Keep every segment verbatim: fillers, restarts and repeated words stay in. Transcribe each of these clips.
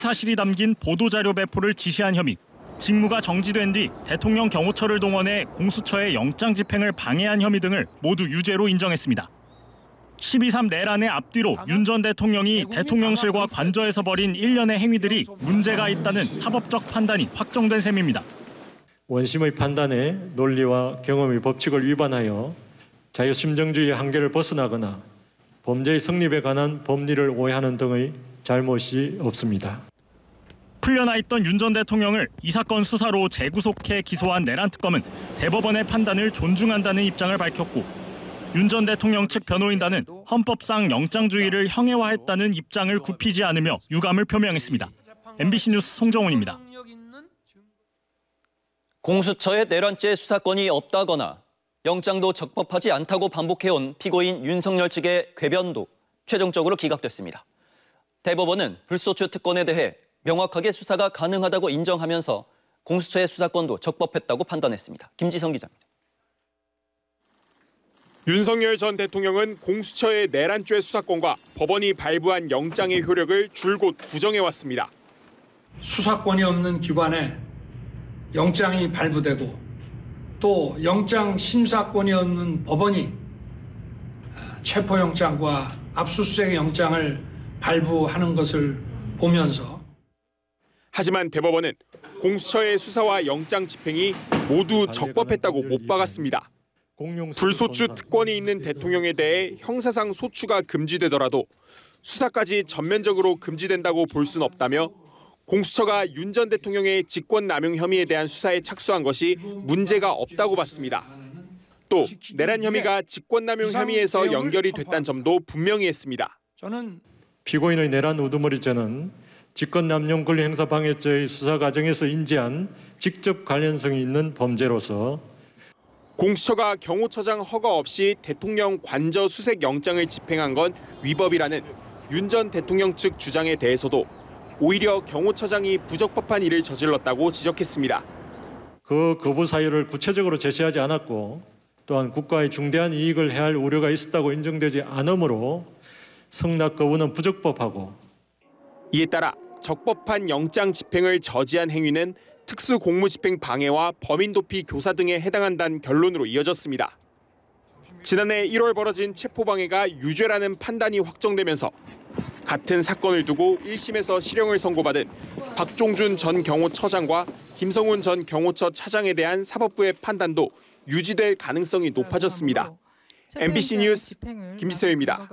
사실이 담긴 보도자료 배포를 지시한 혐의, 직무가 정지된 뒤 대통령 경호처를 동원해 공수처의 영장 집행을 방해한 혐의 등을 모두 유죄로 인정했습니다. 십이 삼 내란의 앞뒤로 윤 전 대통령이 대통령실과 관저에서 벌인 일련의 행위들이 문제가 있다는 사법적 판단이 확정된 셈입니다. 원심의 판단에 논리와 경험의 법칙을 위반하여 자유심정주의의 한계를 벗어나거나 범죄의 성립에 관한 법리를 오해하는 등의 잘못이 없습니다. 풀려나 있던 윤 전 대통령을 이 사건 수사로 재구속해 기소한 내란 특검은 대법원의 판단을 존중한다는 입장을 밝혔고, 윤 전 대통령 측 변호인단은 헌법상 영장주의를 형해화했다는 입장을 굽히지 않으며 유감을 표명했습니다. 엠비씨 뉴스 송정훈입니다. 공수처에 내란죄 수사권이 없다거나 영장도 적법하지 않다고 반복해온 피고인 윤석열 측의 궤변도 최종적으로 기각됐습니다. 대법원은 불소추 특권에 대해 명확하게 수사가 가능하다고 인정하면서 공수처의 수사권도 적법했다고 판단했습니다. 김지성 기자입니다. 윤석열 전 대통령은 공수처의 내란죄 수사권과 법원이 발부한 영장의 효력을 줄곧 부정해왔습니다. 수사권이 없는 기관에 영장이 발부되고 또 영장 심사권이 없는 법원이 체포영장과 압수수색 영장을 발부하는 것을 보면서, 하지만 대법원은 공수처의 수사와 영장 집행이 모두 적법했다고 못 박았습니다. 불소추 특권이 있는 대통령에 대해 형사상 소추가 금지되더라도 수사까지 전면적으로 금지된다고 볼 수는 없다며, 공수처가 윤 전 대통령의 직권남용 혐의에 대한 수사에 착수한 것이 문제가 없다고 봤습니다. 또 내란 혐의가 직권남용 혐의에서 연결이 됐다는 점도 분명히 했습니다. 저는 피고인의 내란 우두머리죄는 직권남용 권리행사방해죄의 수사 과정에서 인지한 직접 관련성이 있는 범죄로서 공수처가 경호처장 허가 없이 대통령 관저 수색 영장을 집행한 건 위법이라는 윤 전 대통령 측 주장에 대해서도 오히려 경호처장이 부적법한 일을 저질렀다고 지적했습니다. 그 거부 사유를 구체적으로 제시하지 않았고, 또한 국가의 중대한 이익을 해할 우려가 있었다고 인정되지 않으므로 성납 거부는 부적법하고, 이에 따라 적법한 영장 집행을 저지한 행위는 특수공무집행 방해와 범인도피 교사 등에 해당한다는 결론으로 이어졌습니다. 지난해 일월 벌어진 체포방해가 유죄라는 판단이 확정되면서 같은 사건을 두고 일 심에서 실형을 선고받은 박종준 전 경호처장과 김성훈 전 경호처 차장에 대한 사법부의 판단도 유지될 가능성이 높아졌습니다. 엠비씨 뉴스 김지성입니다.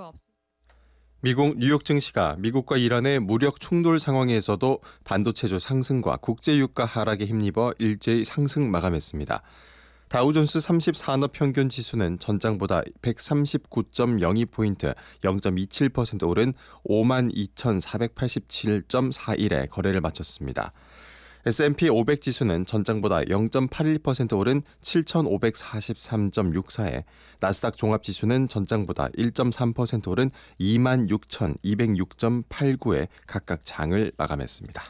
미국 뉴욕 증시가 미국과 이란의 무력 충돌 상황에서도 반도체주 상승과 국제유가 하락에 힘입어 일제히 상승 마감했습니다. 다우존스 삼십 산업 평균 지수는 전장보다 백삼십구 점 영이 포인트 영 점 이칠 퍼센트 오른 오만 이천사백팔십칠 점 사일에 거래를 마쳤습니다. 에스 앤 피 오백 지수는 전장보다 영 점 팔일 퍼센트 오른 칠천오백사십삼 점 육사에 나스닥 종합지수는 전장보다 일 점 삼 퍼센트 오른 이만 육천이백육 점 팔구에 각각 장을 마감했습니다.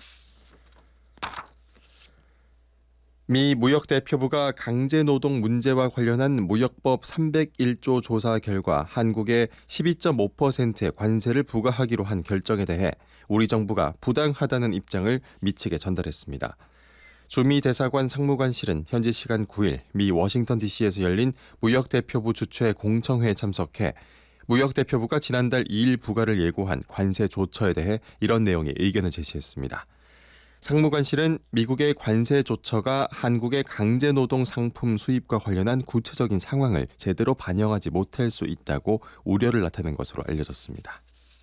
미 무역대표부가 강제노동 문제와 관련한 무역법 삼백일조 조사 결과 한국에 십이 점 오 퍼센트의 관세를 부과하기로 한 결정에 대해 우리 정부가 부당하다는 입장을 미 측에 전달했습니다. 주미 대사관 상무관실은 현지 시간 구일 미 워싱턴 디씨에서 열린 무역대표부 주최 공청회에 참석해 무역대표부가 지난달 이일 부과를 예고한 관세 조처에 대해 이런 내용의 의견을 제시했습니다. 상무관실은 미국의 관세 조처가 한국의 강제노동 상품 수입과 관련한 구체적인 상황을 제대로 반영하지 못할 수 있다고 우려를 나타낸 것으로 알려졌습니다.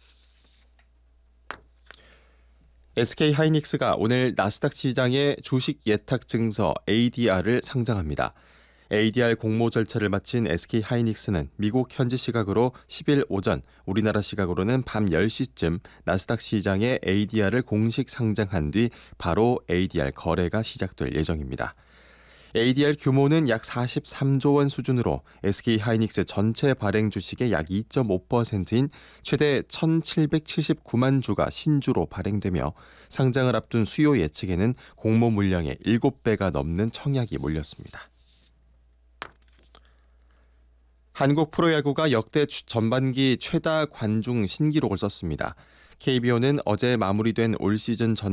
에스케이 하이닉스가 오늘 나스닥 시장에 주식 예탁 증서 에이디알을 상장합니다. 에이디알 공모 절차를 마친 에스케이 하이닉스는 미국 현지 시각으로 십일 오전, 우리나라 시각으로는 밤 열 시쯤 나스닥 시장에 에이디알을 공식 상장한 뒤 바로 에이디알 거래가 시작될 예정입니다. 에이디알 규모는 약 사십삼조 원 수준으로 에스케이 하이닉스 전체 발행 주식의 약 이 점 오 퍼센트인 최대 천칠백칠십구만 주가 신주로 발행되며 상장을 앞둔 수요 예측에는 공모 물량의 일곱 배가 넘는 청약이 몰렸습니다. 한국 프로야구가 역대 전반기 최다 관중 신기록을 썼습니다. 케이비오는 어제 마무리된 올 시즌 전